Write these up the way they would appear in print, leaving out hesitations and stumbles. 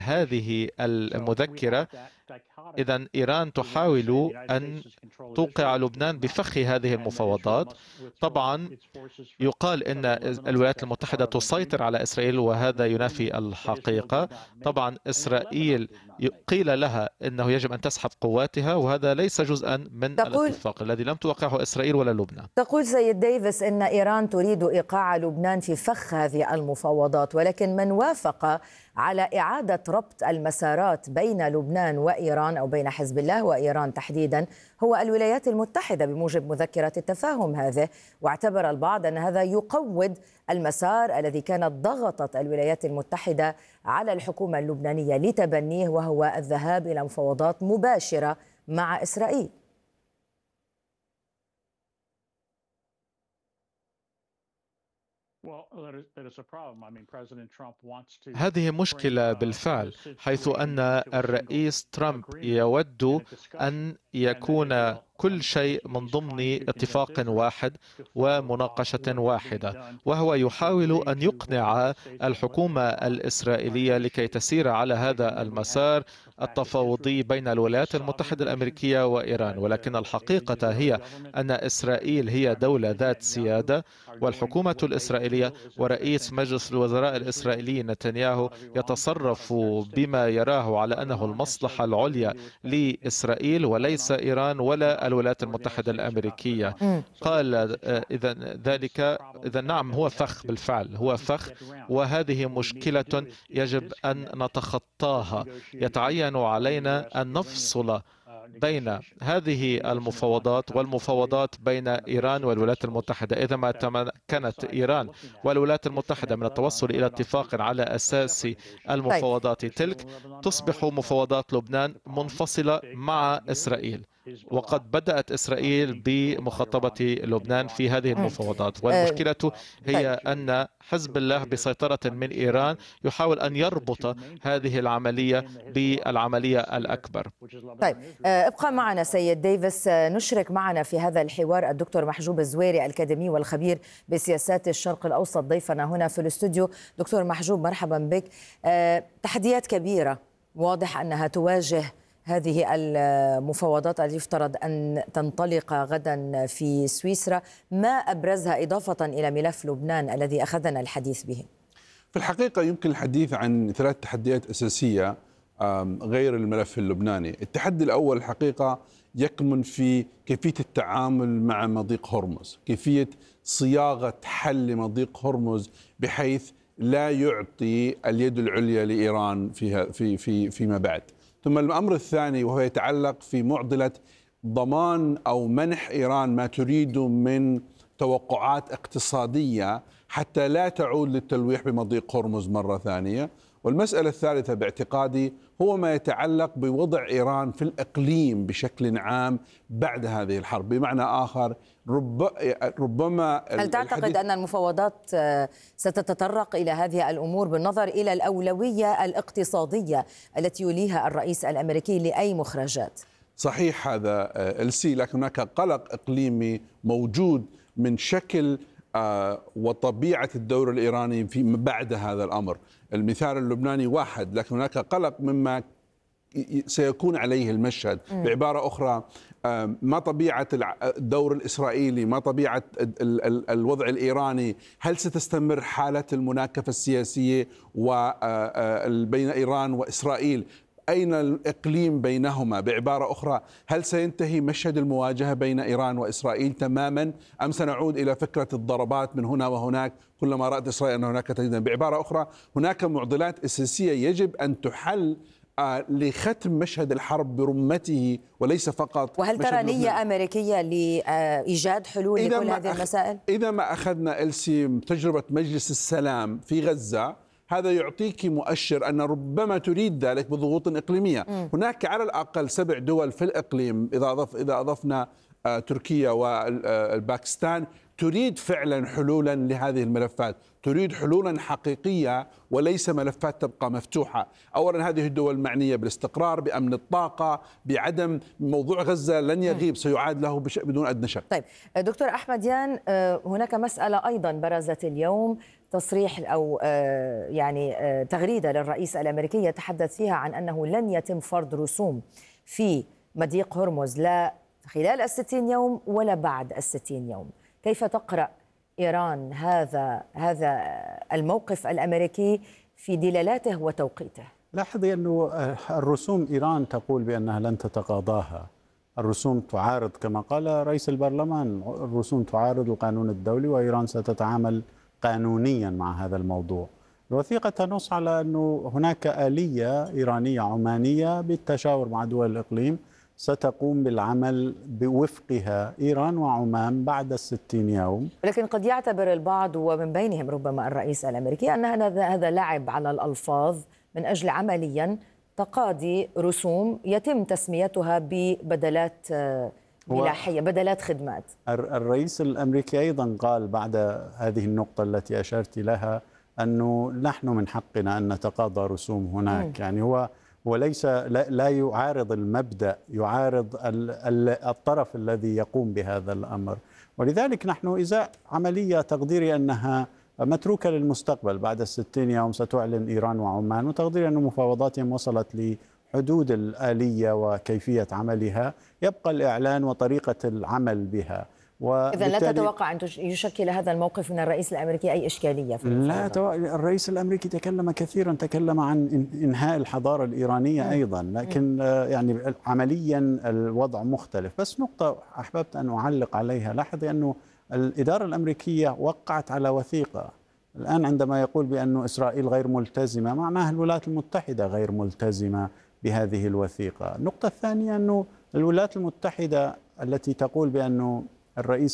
هذه المذكرة، إذا إيران تحاول أن توقع لبنان بفخ هذه المفاوضات. طبعا يقال أن الولايات المتحدة تسيطر على إسرائيل، وهذا ينافي الحقيقة. طبعا إسرائيل قيل لها أنه يجب أن تسحب قواتها، وهذا ليس جزءا من الاتفاق الذي لم توقعه إسرائيل ولا لبنان. تقول سيد ديفيس أن إيران تريد إيقاع لبنان في فخ هذه المفاوضات، ولكن من وافق على إعادة ربط المسارات بين لبنان وإيران أو بين حزب الله وإيران تحديدا هو الولايات المتحدة بموجب مذكرة التفاهم هذه، واعتبر البعض أن هذا يقوض المسار الذي كانت ضغطت الولايات المتحدة على الحكومة اللبنانية لتبنيه، وهو الذهاب إلى مفاوضات مباشرة مع إسرائيل. هذه مشكلة بالفعل، حيث أن الرئيس ترامب يود أن يكون كل شيء من ضمن اتفاق واحد ومناقشة واحدة، وهو يحاول أن يقنع الحكومة الإسرائيلية لكي تسير على هذا المسار التفاوضي بين الولايات المتحدة الأمريكية وإيران. ولكن الحقيقة هي أن إسرائيل هي دولة ذات سيادة، والحكومة الإسرائيلية ورئيس مجلس الوزراء الإسرائيلي نتنياهو يتصرف بما يراه على أنه المصلحة العليا لإسرائيل وليس إيران ولا الولايات المتحدة الأمريكية. قال إذا نعم، هو فخ بالفعل، هو فخ، وهذه مشكلة يجب أن نتخطاها. يتعين علينا أن نفصل بين هذه المفاوضات والمفاوضات بين إيران والولايات المتحدة. إذا ما تمكنت إيران والولايات المتحدة من التوصل إلى اتفاق على أساس المفاوضات تلك، تصبح مفاوضات لبنان منفصلة مع إسرائيل، وقد بدأت إسرائيل بمخاطبة لبنان في هذه المفاوضات. والمشكلة هي أن حزب الله بسيطرة من إيران يحاول أن يربط هذه العملية بالعملية الأكبر. طيب، ابقى معنا سيد ديفيس. نشرك معنا في هذا الحوار الدكتور محجوب الزويري، الأكاديمي والخبير بسياسات الشرق الأوسط، ضيفنا هنا في الاستوديو. دكتور محجوب، مرحبا بك. تحديات كبيرة واضح أنها تواجه هذه المفاوضات التي يفترض أن تنطلق غدا في سويسرا. ما أبرزها إضافة إلى ملف لبنان الذي أخذنا الحديث به؟ في الحقيقة يمكن الحديث عن 3 تحديات أساسية غير الملف اللبناني. التحدي الأول الحقيقة يكمن في كيفية التعامل مع مضيق هرمز، كيفية صياغة حل لمضيق هرمز بحيث لا يعطي اليد العليا لإيران فيما بعد. ثم الأمر الثاني وهو يتعلق في معضلة ضمان أو منح إيران ما تريد من توقعات اقتصادية حتى لا تعود للتلويح بمضيق هرمز مرة ثانية. والمسألة الثالثة باعتقادي هو ما يتعلق بوضع إيران في الإقليم بشكل عام بعد هذه الحرب. بمعنى آخر، ربما هل تعتقد أن المفاوضات ستتطرق إلى هذه الأمور بالنظر إلى الأولوية الاقتصادية التي يوليها الرئيس الأمريكي لأي مخرجات؟ صحيح هذا السي، لكن هناك قلق إقليمي موجود من شكل وطبيعة الدور الإيراني في بعد هذا الأمر. المثال اللبناني واحد، لكن هناك قلق مما سيكون عليه المشهد. بعبارة أخرى، ما طبيعة الدور الإسرائيلي، ما طبيعة الوضع الإيراني، هل ستستمر حالة المناكفة السياسية بين إيران وإسرائيل؟ أين الإقليم بينهما؟ بعبارة أخرى، هل سينتهي مشهد المواجهة بين إيران وإسرائيل تماما، أم سنعود إلى فكرة الضربات من هنا وهناك كلما رأت إسرائيل أن هناك تهديدا؟ بعبارة أخرى، هناك معضلات أساسية يجب أن تحل لختم مشهد الحرب برمته وليس فقط. وهل ترى نية أمريكية لإيجاد حلول لكل هذه المسائل؟ إذا ما أخذنا تجربة مجلس السلام في غزة، هذا يعطيك مؤشر أن ربما تريد ذلك بضغوط إقليمية. هناك على الأقل 7 دول في الإقليم إذا أضفنا تركيا والباكستان تريد فعلا حلولا لهذه الملفات، تريد حلولا حقيقية وليس ملفات تبقى مفتوحة. أولا هذه الدول معنية بالاستقرار، بأمن الطاقة، بعدم موضوع غزة لن يغيب، سيعاد له بدون أدنى شك. طيب دكتور أحمديان، هناك مسألة أيضا برزت اليوم، تصريح أو يعني تغريدة للرئيس الأمريكي يتحدث فيها عن أنه لن يتم فرض رسوم في مضيق هرمز لا خلال 60 يوم ولا بعد 60 يوم. كيف تقرأ إيران هذا الموقف الأمريكي في دلالاته وتوقيته؟ لاحظي أنه الرسوم إيران تقول بأنها لن تتقاضاها. الرسوم تعارض كما قال رئيس البرلمان، الرسوم تعارض القانون الدولي، وإيران ستتعامل قانونيا مع هذا الموضوع. الوثيقة تنص على أنه هناك آلية إيرانية عمانية بالتشاور مع دول الإقليم ستقوم بالعمل بوفقها إيران وعمان بعد 60 يوم. لكن قد يعتبر البعض ومن بينهم ربما الرئيس الأمريكي أن هذا لعب على الألفاظ من أجل عمليا تقاضي رسوم يتم تسميتها ببدلات ملاحية، بدلات خدمات. الرئيس الأمريكي أيضا قال بعد هذه النقطة التي أشرت لها أنه نحن من حقنا أن نتقاضى رسوم هناك. يعني هو وليس لا يعارض المبدأ، يعارض الطرف الذي يقوم بهذا الأمر. ولذلك نحن إذا عملية تقديري أنها متروكة للمستقبل، بعد 60 يوم ستعلن إيران وعمان، وتقديري أن مفاوضاتهم وصلت لحدود الآلية وكيفية عملها، يبقى الإعلان وطريقة العمل بها. إذا لا تتوقع أن يشكل هذا الموقف من الرئيس الأمريكي أي إشكالية في لا، الرئيس الأمريكي تكلم كثيرا، تكلم عن إنهاء الحضارة الإيرانية أيضا، لكن يعني عمليا الوضع مختلف. بس نقطة أحببت أن أعلق عليها، لاحظي أنه الإدارة الأمريكية وقعت على وثيقة. الآن عندما يقول بأن إسرائيل غير ملتزمة، معناها الولايات المتحدة غير ملتزمة بهذه الوثيقة. النقطة الثانية أنه الولايات المتحدة التي تقول بأنه الرئيس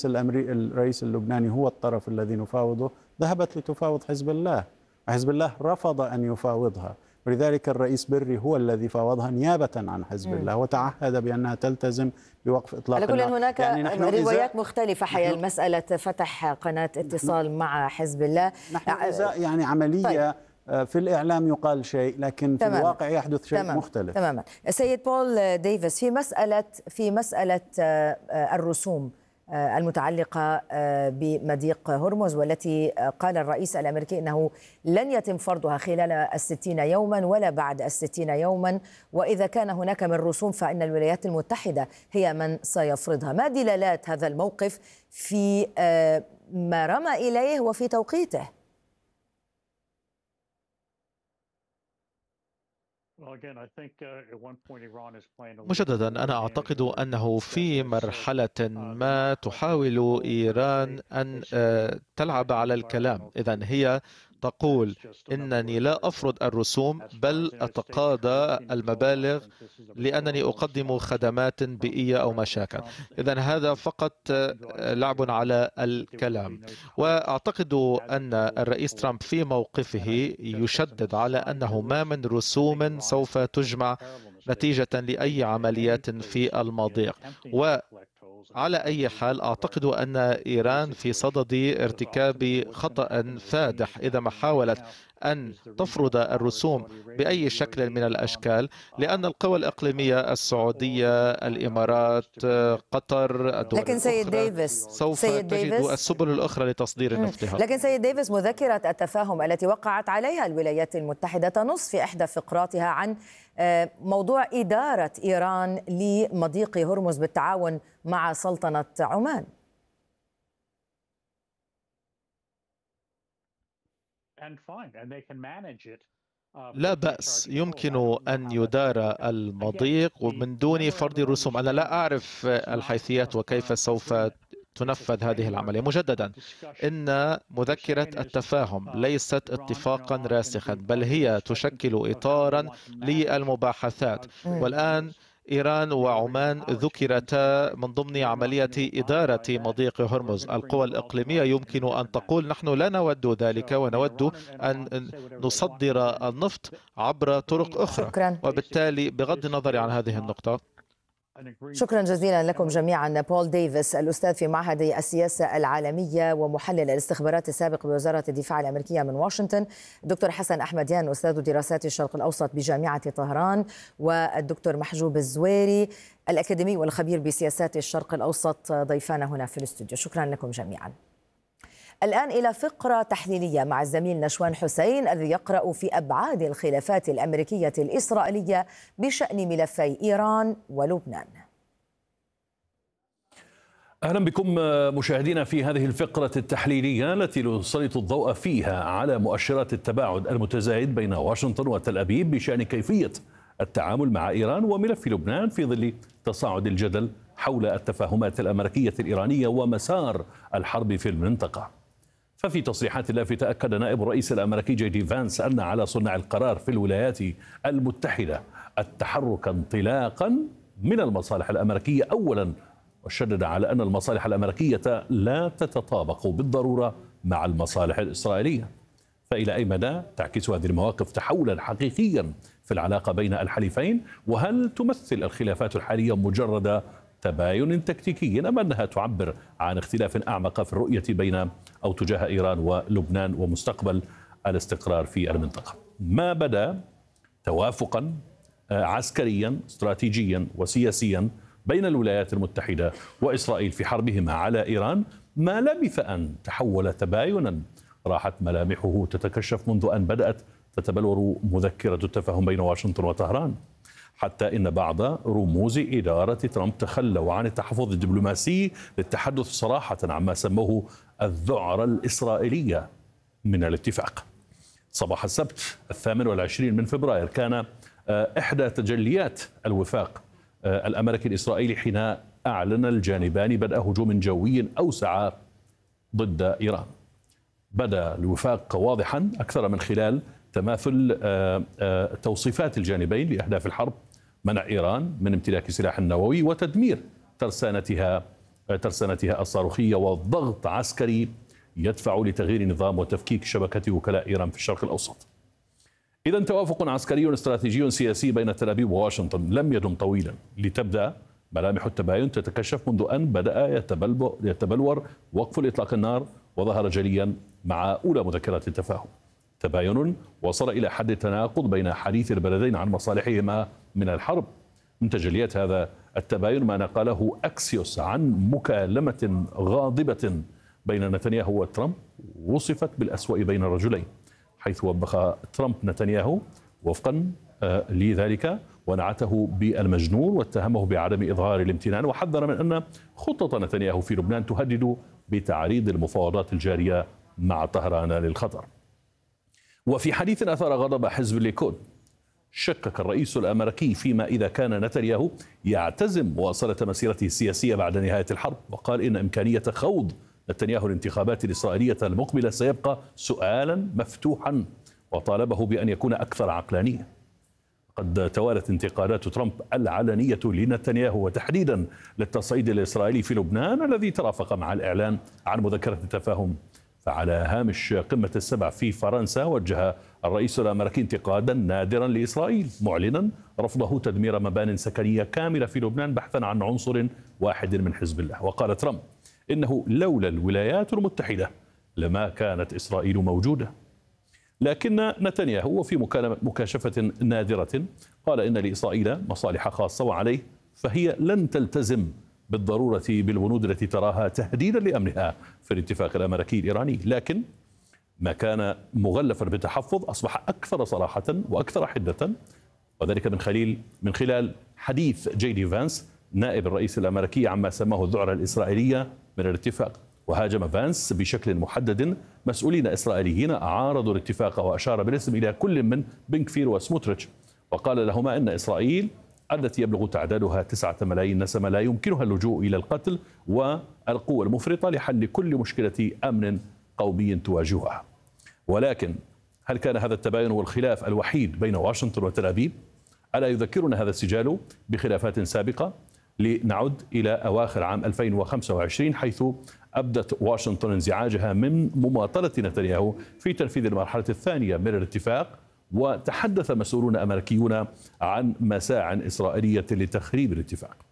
اللبناني هو الطرف الذي نفاوضه، ذهبت لتفاوض حزب الله، وحزب الله رفض أن يفاوضها، ولذلك الرئيس بري هو الذي فاوضها نيابة عن حزب الله، وتعهد بأنها تلتزم بوقف إطلاق النار. على كل هناك يعني روايات مختلفة حيال مسألة فتح قناة اتصال مع حزب الله. نحن يعني عملية طيب. في الإعلام يقال شيء، لكن في الواقع يحدث شيء مختلف تماما. سيد بول ديفيس، في مسألة الرسوم المتعلقة بمضيق هرمز، والتي قال الرئيس الأمريكي أنه لن يتم فرضها خلال 60 يوما ولا بعد 60 يوما، وإذا كان هناك من رسوم فإن الولايات المتحدة هي من سيفرضها. ما دلالات هذا الموقف في ما رمى إليه وفي توقيته؟ مجددا أنا أعتقد أنه في مرحلة ما تحاول إيران أن تلعب على الكلام. إذن هي تقول إنني لا أفرض الرسوم بل أتقاضى المبالغ لأنني أقدم خدمات بيئية أو مشاكل. إذن هذا فقط لعب على الكلام. وأعتقد أن الرئيس ترامب في موقفه يشدد على أنه ما من رسوم سوف تجمع نتيجة لأي عمليات في المضيق. وعلى أي حال أعتقد أن إيران في صدد ارتكاب خطأ فادح إذا ما حاولت أن تفرض الرسوم بأي شكل من الأشكال، لأن القوى الإقليمية السعودية، الإمارات، قطر، الدول لكن سيد ديفيس سوف تجد السبل الأخرى لتصدير نفطها. لكن سيد ديفيس، مذكرة التفاهم التي وقعت عليها الولايات المتحدة تنص في إحدى فقراتها عن موضوع إدارة إيران لمضيق هرمز بالتعاون مع سلطنة عمان. لا بأس، يمكن أن يدار المضيق ومن دون فرض رسوم. أنا لا أعرف الحيثيات وكيف سوف تنفذ هذه العملية. مجددا، إن مذكرة التفاهم ليست اتفاقا راسخا، بل هي تشكل إطارا للمباحثات. والآن إيران وعمان ذكرتا من ضمن عملية إدارة مضيق هرمز. القوى الإقليمية يمكن أن تقول نحن لا نود ذلك ونود أن نصدر النفط عبر طرق أخرى. شكرا. وبالتالي بغض النظر عن هذه النقطة شكرا جزيلا لكم جميعا. بول ديفيس الأستاذ في معهد السياسة العالمية ومحلل الاستخبارات السابق بوزارة الدفاع الأمريكية من واشنطن، الدكتور حسن أحمديان أستاذ دراسات الشرق الأوسط بجامعة طهران، والدكتور محجوب الزويري الأكاديمي والخبير بسياسات الشرق الأوسط ضيفانا هنا في الاستوديو. شكرا لكم جميعا. الآن إلى فقرة تحليلية مع الزميل نشوان حسين الذي يقرأ في أبعاد الخلافات الأمريكية الإسرائيلية بشأن ملفي إيران ولبنان. أهلا بكم مشاهدينا في هذه الفقرة التحليلية التي نسلط الضوء فيها على مؤشرات التباعد المتزايد بين واشنطن وتل أبيب بشأن كيفية التعامل مع إيران وملف لبنان في ظل تصاعد الجدل حول التفاهمات الأمريكية الإيرانية ومسار الحرب في المنطقة. ففي تصريحات لافتة أكد نائب الرئيس الأمريكي جي دي فانس أن على صناع القرار في الولايات المتحدة التحرك انطلاقا من المصالح الأمريكية أولا، وشدد على أن المصالح الأمريكية لا تتطابق بالضرورة مع المصالح الإسرائيلية. فإلى أي مدى تعكس هذه المواقف تحولا حقيقيا في العلاقة بين الحليفين؟ وهل تمثل الخلافات الحالية مجرد تباين تكتيكي أم أنها تعبر عن اختلاف أعمق في الرؤية بين أو تجاه إيران ولبنان ومستقبل الاستقرار في المنطقة؟ ما بدا توافقا عسكريا استراتيجيا وسياسيا بين الولايات المتحدة وإسرائيل في حربهما على إيران ما لبث أن تحول تباينا راحت ملامحه تتكشف منذ أن بدأت تتبلور مذكرة التفاهم بين واشنطن وطهران، حتى إن بعض رموز إدارة ترامب تخلوا عن التحفظ الدبلوماسي للتحدث صراحة عما سموه الذعر الإسرائيلية من الاتفاق. صباح السبت 28 من فبراير كان إحدى تجليات الوفاق الأمريكي الإسرائيلي حين أعلن الجانبان بدء هجوم جوي أوسع ضد إيران. بدأ الوفاق واضحا أكثر من خلال تماثل توصيفات الجانبين لأهداف الحرب: منع إيران من امتلاك سلاح نووي وتدمير ترسانتها الصاروخية، والضغط عسكري يدفع لتغيير نظام وتفكيك شبكة وكلاء إيران في الشرق الأوسط. إذن توافق عسكري استراتيجي سياسي بين تل أبيب وواشنطن لم يدم طويلا لتبدأ ملامح التباين تتكشف منذ أن بدأ يتبلور وقف الإطلاق النار وظهر جليا مع أولى مذكرات التفاهم. تباين وصل إلى حد التناقض بين حديث البلدين عن مصالحهما من الحرب. من تجليات هذا التباين ما نقله أكسيوس عن مكالمة غاضبة بين نتنياهو وترامب وصفت بالأسوأ بين الرجلين، حيث وبخ ترامب نتنياهو وفقا لذلك ونعته بالمجنون واتهمه بعدم إظهار الامتنان، وحذر من أن خطة نتنياهو في لبنان تهدد بتعريض المفاوضات الجارية مع طهران للخطر. وفي حديث أثار غضب حزب الليكود، شكك الرئيس الأمريكي فيما إذا كان نتنياهو يعتزم مواصلة مسيرته السياسية بعد نهاية الحرب، وقال إن إمكانية خوض نتنياهو الانتخابات الإسرائيلية المقبلة سيبقى سؤالا مفتوحا، وطالبه بأن يكون أكثر عقلانية. قد توالت انتقادات ترامب العلنية لنتنياهو وتحديدا للتصعيد الإسرائيلي في لبنان الذي ترافق مع الإعلان عن مذكرة التفاهم. فعلى هامش قمة السبع في فرنسا وجه الرئيس الأمريكي انتقادا نادرا لإسرائيل، معلنا رفضه تدمير مبان سكنية كاملة في لبنان بحثا عن عنصر واحد من حزب الله. وقال ترامب إنه لولا الولايات المتحدة لما كانت إسرائيل موجودة. لكن نتنياهو في مكاشفة نادرة قال إن لإسرائيل مصالح خاصة وعليه فهي لن تلتزم بالضرورة بالبنود التي تراها تهديدا لأمنها في الاتفاق الأمريكي الإيراني، لكن ما كان مغلفا بالتحفظ أصبح أكثر صراحة وأكثر حدة، وذلك من خلال حديث جي دي فانس نائب الرئيس الأمريكي عما سماه الذعر الإسرائيلية من الاتفاق. وهاجم فانس بشكل محدد مسؤولين إسرائيليين عارضوا الاتفاق، وأشار بالاسم إلى كل من بن كفير وسموتريتش، وقال لهما أن إسرائيل التي يبلغ تعدادها 9 ملايين نسمة لا يمكنها اللجوء إلى القتل والقوة المفرطة لحل كل مشكلة أمن قومي تواجهها. ولكن هل كان هذا التباين والخلاف الوحيد بين واشنطن وتل أبيب؟ ألا يذكرنا هذا السجال بخلافات سابقة؟ لنعد إلى أواخر عام 2025 حيث أبدت واشنطن انزعاجها من مماطلة نتنياهو في تنفيذ المرحلة الثانية من الاتفاق، وتحدث مسؤولون أمريكيون عن مساع إسرائيلية لتخريب الاتفاق.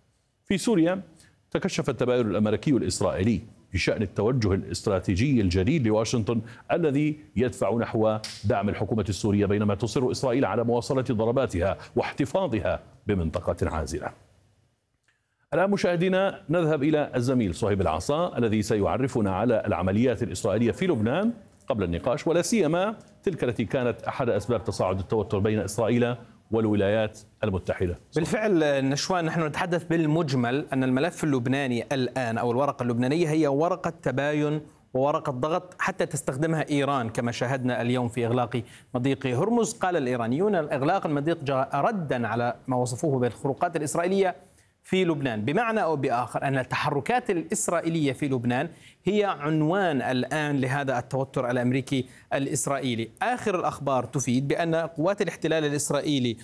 في سوريا تكشف التباين الأمريكي والإسرائيلي بشأن التوجه الاستراتيجي الجديد لواشنطن الذي يدفع نحو دعم الحكومة السورية، بينما تصر إسرائيل على مواصلة ضرباتها واحتفاظها بمنطقة عازلة. الآن مشاهدينا نذهب إلى الزميل صهيب العصا الذي سيعرفنا على العمليات الإسرائيلية في لبنان قبل النقاش، ولا سيما تلك التي كانت أحد أسباب تصاعد التوتر بين إسرائيل والولايات المتحدة. بالفعل نشوان، نحن نتحدث بالمجمل أن الملف اللبناني الآن أو الورقة اللبنانية هي ورقة تباين وورقة ضغط حتى تستخدمها إيران، كما شاهدنا اليوم في إغلاق مضيق هرمز. قال الإيرانيون إغلاق المضيق جاء ردا على ما وصفوه بالخروقات الإسرائيلية في لبنان، بمعنى أو بآخر أن التحركات الإسرائيلية في لبنان هي عنوان الآن لهذا التوتر الأمريكي الإسرائيلي. آخر الأخبار تفيد بأن قوات الاحتلال الإسرائيلي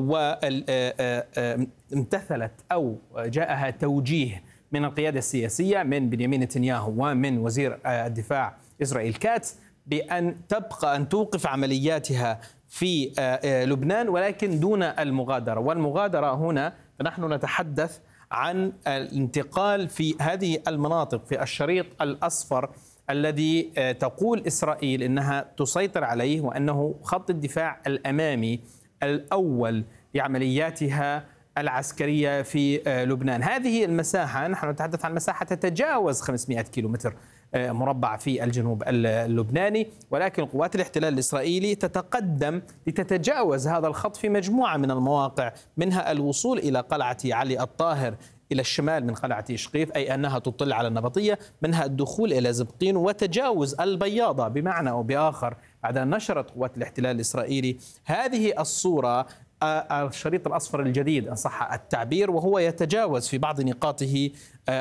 امتثلت أو جاءها توجيه من القيادة السياسية من بنيامين نتنياهو ومن وزير الدفاع إسرائيل كاتس بأن تبقى أن توقف عملياتها في لبنان ولكن دون المغادرة. والمغادرة هنا نحن نتحدث عن الانتقال في هذه المناطق في الشريط الأصفر الذي تقول إسرائيل إنها تسيطر عليه وأنه خط الدفاع الأمامي الأول لعملياتها العسكرية في لبنان. هذه المساحة نحن نتحدث عن مساحة تتجاوز 500 كيلومتر مربع في الجنوب اللبناني، ولكن قوات الاحتلال الإسرائيلي تتقدم لتتجاوز هذا الخط في مجموعة من المواقع، منها الوصول إلى قلعة علي الطاهر إلى الشمال من قلعة شقيف، أي أنها تطل على النبطية، منها الدخول إلى زبقين وتجاوز البياضة. بمعنى أو بآخر بعد أن نشرت قوات الاحتلال الإسرائيلي هذه الصورة، الشريط الأصفر الجديد إن صح التعبير، وهو يتجاوز في بعض نقاطه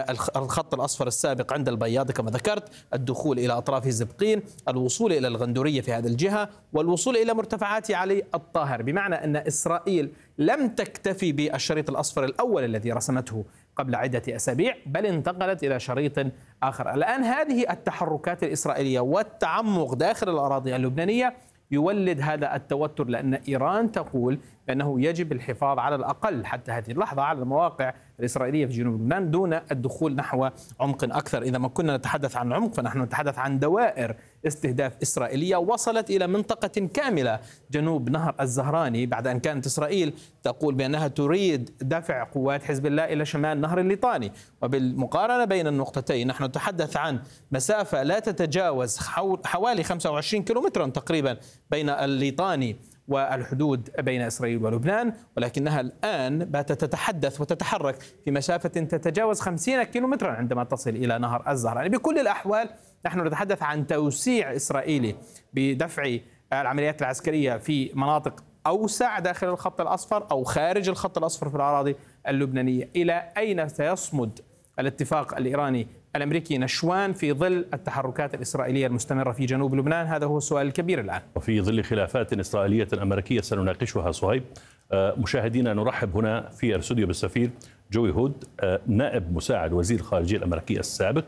الخط الأصفر السابق عند البياض كما ذكرت، الدخول إلى أطراف زبقين، الوصول إلى الغندورية في هذه الجهة، والوصول إلى مرتفعات علي الطاهر. بمعنى أن إسرائيل لم تكتفي بالشريط الأصفر الأول الذي رسمته قبل عدة أسابيع، بل انتقلت إلى شريط آخر. الآن هذه التحركات الإسرائيلية والتعمق داخل الأراضي اللبنانية يولد هذا التوتر، لأن إيران تقول بأنه يجب الحفاظ على الأقل حتى هذه اللحظة على المواقع الإسرائيلية في جنوب لبنان دون الدخول نحو عمق أكثر. إذا ما كنا نتحدث عن عمق فنحن نتحدث عن دوائر استهداف إسرائيلية وصلت إلى منطقة كاملة جنوب نهر الزهراني، بعد أن كانت إسرائيل تقول بأنها تريد دفع قوات حزب الله إلى شمال نهر الليطاني. وبالمقارنة بين النقطتين نحن نتحدث عن مسافة لا تتجاوز حوالي 25 كيلومترا تقريبا بين الليطاني والحدود بين إسرائيل ولبنان، ولكنها الآن باتت تتحدث وتتحرك في مسافة تتجاوز 50 كيلومترا عندما تصل إلى نهر الزهراني. بكل الأحوال نحن نتحدث عن توسيع إسرائيلي بدفع العمليات العسكرية في مناطق أوسع داخل الخط الأصفر أو خارج الخط الأصفر في الأراضي اللبنانية. إلى أين سيصمد الاتفاق الإيراني الأمريكي نشوان في ظل التحركات الإسرائيلية المستمرة في جنوب لبنان؟ هذا هو السؤال الكبير الآن. وفي ظل خلافات إسرائيلية أمريكية سنناقشها صهيب. مشاهدينا نرحب هنا في الاستوديو بالسفير جوي هود، نائب مساعد وزير الخارجية الأمريكي السابق،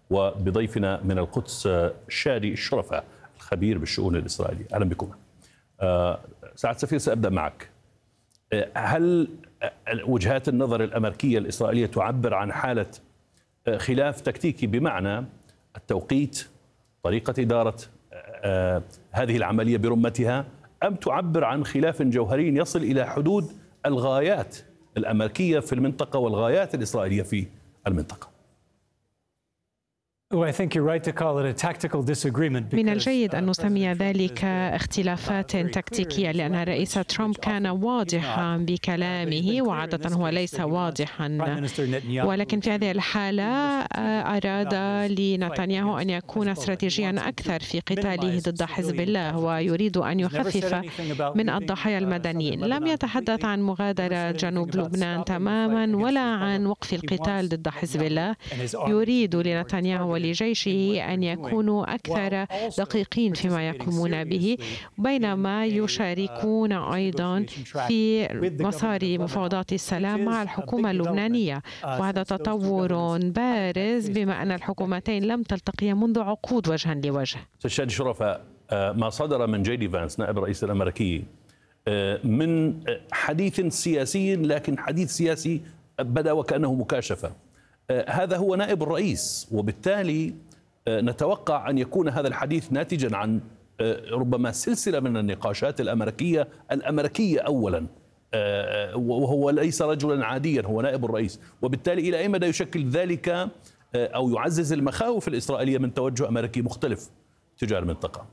وبضيفنا من القدس شادي الشرفة الخبير بالشؤون الإسرائيلية. أهلا بكم. سعادة السفير سأبدأ معك. هل وجهات النظر الأمريكية الإسرائيلية تعبر عن حالة خلاف تكتيكي بمعنى التوقيت، طريقة إدارة هذه العملية برمتها، أم تعبر عن خلاف جوهري يصل إلى حدود الغايات الأمريكية في المنطقة والغايات الإسرائيلية في المنطقة؟ من الجيد أن نسمي ذلك اختلافات تكتيكية، لأن الرئيس ترامب كان واضحا بكلامه، وعادة هو ليس واضحا، ولكن في هذه الحالة أراد لنتنياهو أن يكون استراتيجيا أكثر في قتاله ضد حزب الله، ويريد أن يخفف من الضحايا المدنيين. لم يتحدث عن مغادرة جنوب لبنان تماما ولا عن وقف القتال ضد حزب الله. يريد لنتنياهو ولجيشه أن يكونوا أكثر دقيقين فيما يقومون به، بينما يشاركون أيضا في مسار مفاوضات السلام مع الحكومة اللبنانية، وهذا تطور بارز بما أن الحكومتين لم تلتقيا منذ عقود وجها لوجه. شادي شرفة، ما صدر من جي دي فانس نائب الرئيس الأمريكي من حديث سياسي، لكن حديث سياسي بدا وكأنه مكاشفة. هذا هو نائب الرئيس، وبالتالي نتوقع أن يكون هذا الحديث ناتجا عن ربما سلسلة من النقاشات الأمريكية أولا، وهو ليس رجلا عاديا، هو نائب الرئيس، وبالتالي إلى أي مدى يشكل ذلك أو يعزز المخاوف الإسرائيلية من توجه أمريكي مختلف تجاه المنطقة؟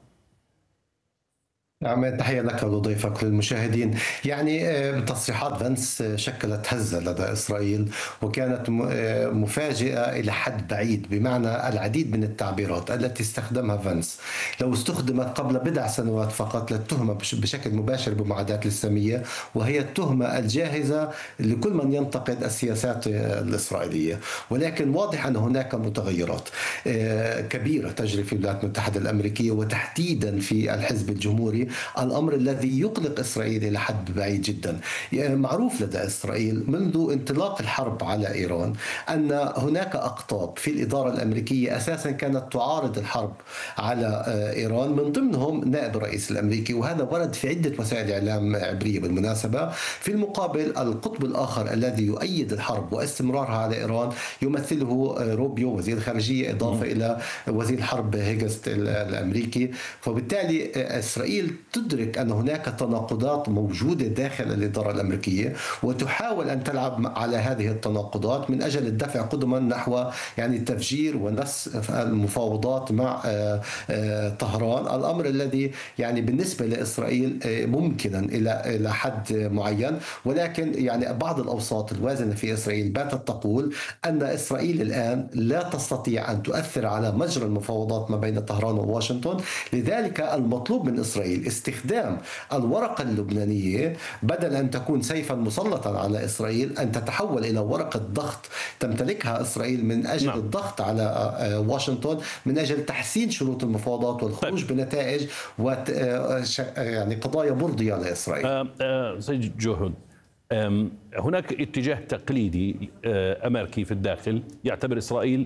نعم، تحية لك ولضيفك للمشاهدين. يعني تصريحات فانس شكلت هزة لدى إسرائيل، وكانت مفاجئة إلى حد بعيد، بمعنى العديد من التعبيرات التي استخدمها فانس لو استخدمت قبل بضع سنوات فقط للتهمة بشكل مباشر بالمعاداة الإسلامية، وهي التهمة الجاهزة لكل من ينتقد السياسات الإسرائيلية. ولكن واضح أن هناك متغيرات كبيرة تجري في الولايات المتحدة الأمريكية، وتحديدا في الحزب الجمهوري، الأمر الذي يقلق إسرائيل إلى حد بعيد جدا. معروف لدى إسرائيل منذ انطلاق الحرب على إيران أن هناك أقطاب في الإدارة الأمريكية أساسا كانت تعارض الحرب على إيران، من ضمنهم نائب الرئيس الأمريكي، وهذا ورد في عدة وسائل إعلام عبرية بالمناسبة. في المقابل القطب الآخر الذي يؤيد الحرب واستمرارها على إيران يمثله روبيو وزير الخارجية، إضافة إلى وزير الحرب هيجست الأمريكي. فبالتالي إسرائيل تدرك أن هناك تناقضات موجودة داخل الإدارة الأمريكية، وتحاول أن تلعب على هذه التناقضات من أجل الدفع قدما نحو يعني تفجير ونسف المفاوضات مع طهران، الأمر الذي يعني بالنسبة لإسرائيل ممكنا إلى حد معين. ولكن يعني بعض الأوساط الوازنة في إسرائيل باتت تقول أن إسرائيل الآن لا تستطيع أن تؤثر على مجرى المفاوضات ما بين طهران وواشنطن، لذلك المطلوب من إسرائيل استخدام الورقة اللبنانية بدل أن تكون سيفا مسلطا على إسرائيل، أن تتحول إلى ورقة ضغط تمتلكها إسرائيل من أجل الضغط على واشنطن، من أجل تحسين شروط المفاوضات والخروج بنتائج يعني قضايا مرضية لإسرائيل. سيد جوهد، هناك اتجاه تقليدي أمريكي في الداخل يعتبر إسرائيل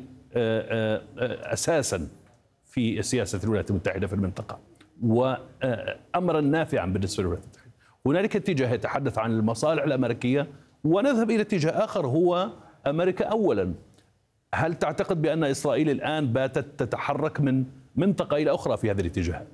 أساسا في سياسة الولايات المتحدة في المنطقة وأمرا نافعا بالنسبة للولايات المتحدة. هنالك اتجاه يتحدث عن المصالح الأمريكية، ونذهب إلى اتجاه آخر هو أمريكا أولا. هل تعتقد بأن إسرائيل الآن باتت تتحرك من منطقة إلى أخرى في هذه الاتجاهات؟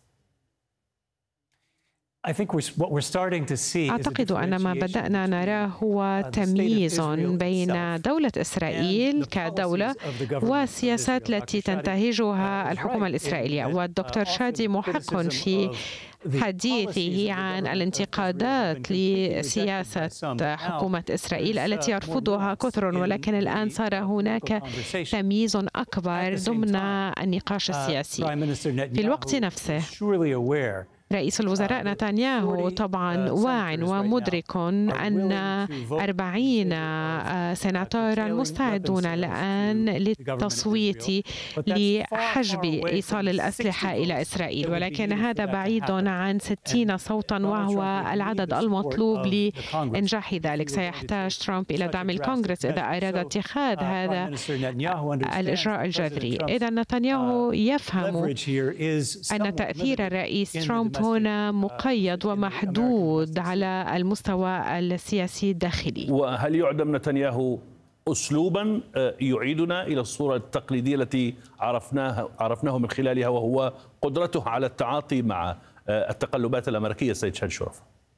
أعتقد أن ما بدأنا نراه هو تمييز بين دولة إسرائيل كدولة والسياسات التي تنتهجها الحكومة الإسرائيلية. والدكتور شادي محق في حديثه عن الانتقادات لسياسة حكومة إسرائيل التي يرفضها كثر، ولكن الآن صار هناك تمييز أكبر ضمن النقاش السياسي. في الوقت نفسه رئيس الوزراء نتنياهو طبعا واع ومدرك أن 40 سناتورا مستعدون الآن للتصويت لحجب إيصال الأسلحة إلى إسرائيل، ولكن هذا بعيد عن 60 صوتا وهو العدد المطلوب لإنجاح ذلك. سيحتاج ترامب إلى دعم الكونغرس إذا أراد اتخاذ هذا الإجراء الجذري. إذا نتنياهو يفهم أن تأثير الرئيس ترامب هنا مقيد ومحدود على المستوى السياسي الداخلي. وهل يعدم نتنياهو أسلوبا يعيدنا إلى الصورة التقليدية التي عرفناه من خلالها، وهو قدرته على التعاطي مع التقلبات الأمريكية؟ سيد شادي شرف،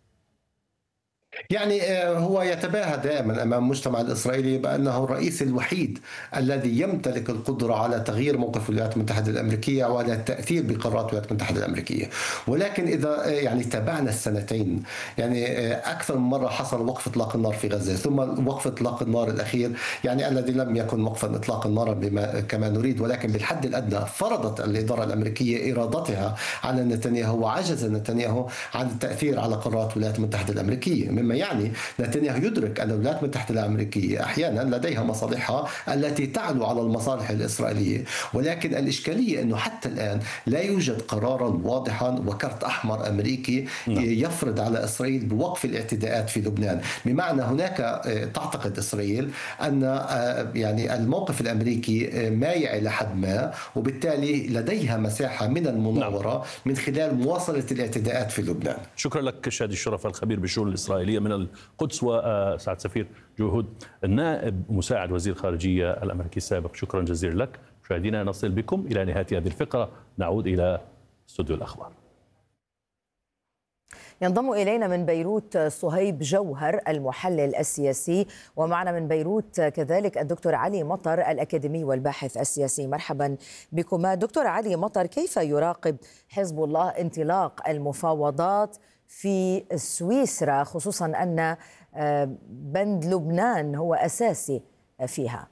يعني هو يتباهى دائما أمام المجتمع الإسرائيلي بأنه الرئيس الوحيد الذي يمتلك القدرة على تغيير موقف الولايات المتحدة الأمريكية وعلى التأثير بقرارات الولايات المتحدة الأمريكية. ولكن إذا يعني تابعنا السنتين، يعني أكثر من مرة حصل وقف إطلاق النار في غزة، ثم وقف إطلاق النار الأخير يعني الذي لم يكن وقفا إطلاق النار كما نريد، ولكن بالحد الأدنى فرضت الإدارة الأمريكية إرادتها على نتنياهو، وعجز نتنياهو عن التأثير على قرارات الولايات المتحدة الأمريكية، مما يعني نتنياهو يدرك أن الولايات المتحدة الأمريكية أحيانا لديها مصالحها التي تعلو على المصالح الإسرائيلية. ولكن الإشكالية أنه حتى الآن لا يوجد قرارا واضحا وكرت أحمر أمريكي يفرض على إسرائيل بوقف الاعتداءات في لبنان. بمعنى هناك تعتقد إسرائيل أن يعني الموقف الأمريكي مايع إلى حد ما، وبالتالي لديها مساحة من المناورة من خلال مواصلة الاعتداءات في لبنان. شكرا لك شادي الشرف الخبير بالشؤون الإسرائيلية. من القدس. وسعد سفير جهود النائب مساعد وزير الخارجية الأمريكي السابق، شكرا جزيلا لك. مشاهدينا نصل بكم إلى نهاية هذه الفقرة، نعود إلى استوديو الأخبار. ينضم إلينا من بيروت صهيب جوهر المحلل السياسي، ومعنا من بيروت كذلك الدكتور علي مطر الأكاديمي والباحث السياسي. مرحبا بكما. دكتور علي مطر، كيف يراقب حزب الله انطلاق المفاوضات في سويسرا، خصوصا أن بند لبنان هو أساسي فيها؟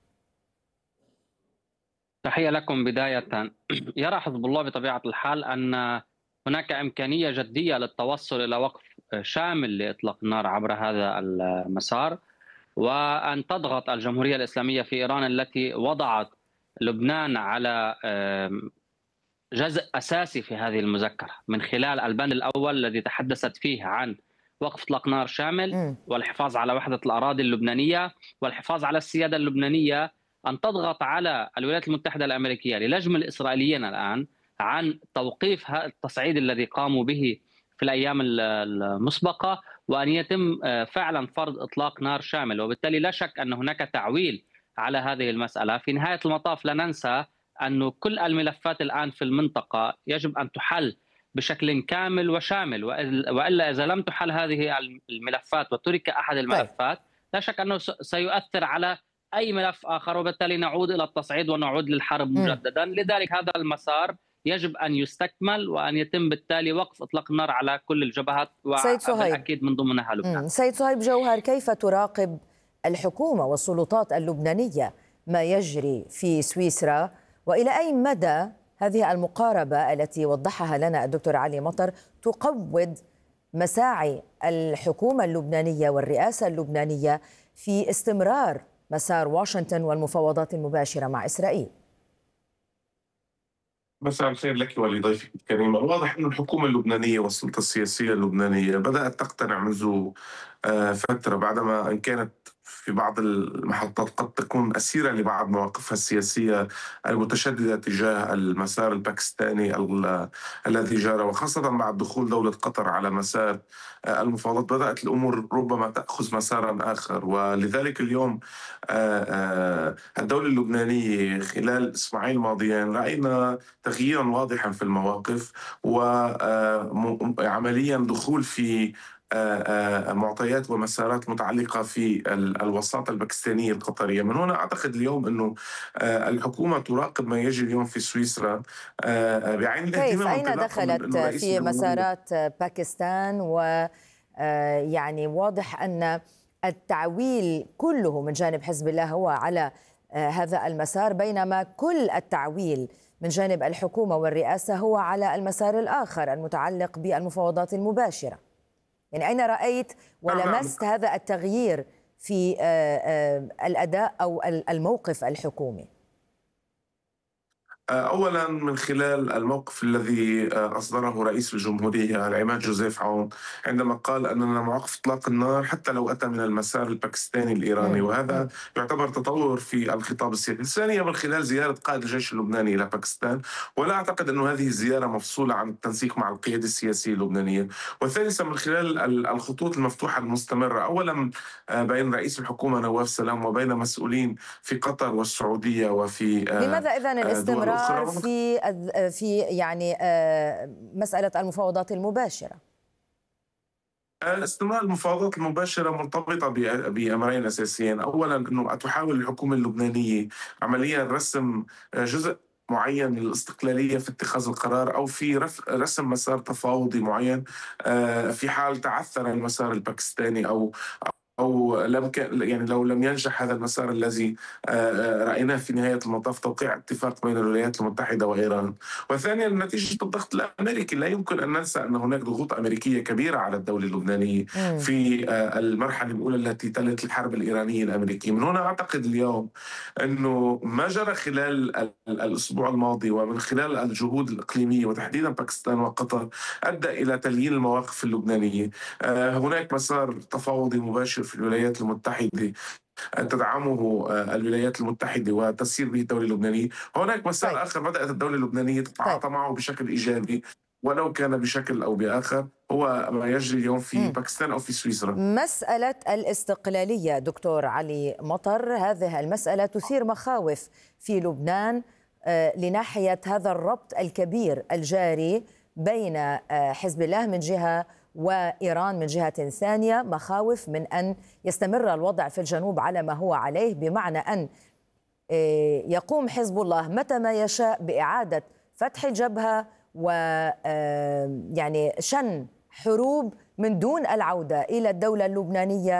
تحية لكم. بداية، يرى حزب الله بطبيعة الحال أن هناك إمكانية جدية للتوصل إلى وقف شامل لإطلاق النار عبر هذا المسار، وأن تضغط الجمهورية الإسلامية في إيران التي وضعت لبنان على جزء أساسي في هذه المذكرة من خلال البند الأول الذي تحدثت فيه عن وقف إطلاق نار شامل والحفاظ على وحدة الأراضي اللبنانية والحفاظ على السيادة اللبنانية، أن تضغط على الولايات المتحدة الأمريكية للجم الإسرائيليين الآن عن توقيف التصعيد الذي قاموا به في الأيام المسبقة، وأن يتم فعلا فرض إطلاق نار شامل. وبالتالي لا شك أن هناك تعويل على هذه المسألة. في نهاية المطاف لا ننسى أن كل الملفات الآن في المنطقة يجب أن تحل بشكل كامل وشامل، وإلا إذا لم تحل هذه الملفات وترك أحد الملفات لا شك أنه سيؤثر على أي ملف آخر، وبالتالي نعود إلى التصعيد ونعود للحرب مجددا. لذلك هذا المسار يجب أن يستكمل وأن يتم بالتالي وقف إطلاق النار على كل الجبهات، وبالأكيد من ضمنها لبنان. سيد صهيب جوهر، كيف تراقب الحكومة والسلطات اللبنانية ما يجري في سويسرا، وإلى أي مدى هذه المقاربة التي وضحها لنا الدكتور علي مطر تقوض مساعي الحكومة اللبنانية والرئاسة اللبنانية في استمرار مسار واشنطن والمفاوضات المباشرة مع إسرائيل؟ مساء الخير لك ولضيفك الكريم. الواضح أن الحكومة اللبنانية والسلطة السياسية اللبنانية بدأت تقتنع منذ فترة، بعدما أن كانت في بعض المحطات قد تكون أسيرة لبعض مواقفها السياسية المتشددة تجاه المسار الباكستاني الذي جرى، وخاصة بعد دخول دولة قطر على مسار المفاوضات بدأت الأمور ربما تأخذ مسارا آخر. ولذلك اليوم الدولة اللبنانية خلال الأسبوعين الماضيين رأينا تغييرا واضحا في المواقف، وعمليا دخول في معطيات ومسارات متعلقة في الوساطة الباكستانية القطرية. من هنا أعتقد اليوم أنه الحكومة تراقب ما يجري اليوم في سويسرا بعين الاهتمام. كيف أين دخلت في مسارات باكستان؟ ويعني واضح أن التعويل كله من جانب حزب الله هو على هذا المسار، بينما كل التعويل من جانب الحكومة والرئاسة هو على المسار الآخر المتعلق بالمفاوضات المباشرة. يعني أين رأيت ولمست هذا التغيير في الأداء أو الموقف الحكومي؟ أولا من خلال الموقف الذي أصدره رئيس الجمهورية العماد جوزيف عون عندما قال أننا موقف إطلاق النار حتى لو أتى من المسار الباكستاني الإيراني، وهذا يعتبر تطور في الخطاب السياسي. ثانيا من خلال زيارة قائد الجيش اللبناني إلى باكستان، ولا أعتقد أن هذه الزيارة مفصولة عن التنسيق مع القيادة السياسية اللبنانية. وثالثا من خلال الخطوط المفتوحة المستمرة، أولا بين رئيس الحكومة نواف سلام وبين مسؤولين في قطر والسعودية وفي لماذا إذن الاستمرار في يعني مسألة المفاوضات المباشرة؟ استمرار المفاوضات المباشرة مرتبطة بأمرين أساسيين. أولا أنه تحاول الحكومة اللبنانية عمليا رسم جزء معين للاستقلالية في اتخاذ القرار أو في رسم مسار تفاوضي معين في حال تعثر المسار الباكستاني أو لو لم ينجح هذا المسار الذي رأيناه في نهاية المطاف توقيع اتفاق بين الولايات المتحدة وإيران. وثانيا نتيجة الضغط الأمريكي، لا يمكن أن ننسى أن هناك ضغوط أمريكية كبيرة على الدولة اللبنانية في المرحلة الأولى التي تلت الحرب الإيرانية الأمريكية. من هنا أعتقد اليوم أنه ما جرى خلال الأسبوع الماضي ومن خلال الجهود الإقليمية وتحديدا باكستان وقطر أدى إلى تليين المواقف اللبنانية. هناك مسار تفاوضي مباشر في الولايات المتحدة تدعمه الولايات المتحدة وتسير به الدولة اللبنانية. هناك مسار آخر بدأت الدولة اللبنانية تتعاطى معه بشكل إيجابي ولو كان بشكل أو بآخر، هو ما يجري اليوم في باكستان أو في سويسرا. مسألة الاستقلالية دكتور علي مطر، هذه المسألة تثير مخاوف في لبنان لناحية هذا الربط الكبير الجاري بين حزب الله من جهة وإيران من جهة ثانية، مخاوف من أن يستمر الوضع في الجنوب على ما هو عليه، بمعنى أن يقوم حزب الله متى ما يشاء بإعادة فتح الجبهة ويعني شن حروب من دون العودة إلى الدولة اللبنانية